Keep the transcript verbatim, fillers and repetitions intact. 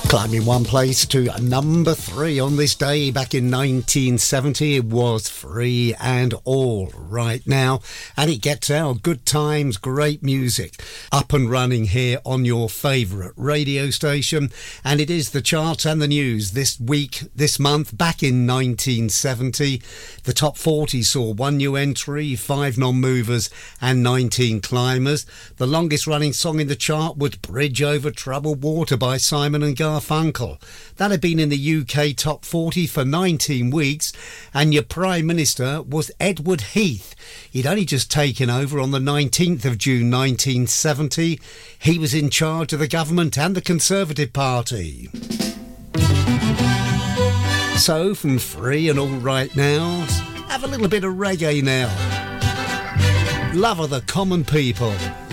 Climbing one place to number three on this day back in nineteen seventy, it was Free and All right now, and it gets our good times, great music up and running here on your favourite radio station. And it is the charts and the news this week, this month. Back in nineteen seventy, the top forty saw one new entry, five non-movers and nineteen climbers. The longest running song in the chart was Bridge Over Troubled Water by Simon and Garfunkel. That had been in the U K top forty for nineteen weeks, and your Prime Minister was Edward Heath. He'd only just taken over on the nineteenth of June nineteen seventy. He was in charge of the government and the Conservative Party. So, from Free and All right now, have a little bit of reggae now. Love of the common people.